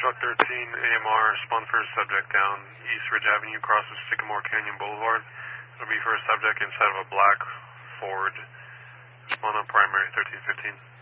Truck 13, AMR, spun for a subject down East Ridge Avenue, crosses Sycamore Canyon Boulevard. It'll be for a subject inside of a black Ford. Spun on primary 1315.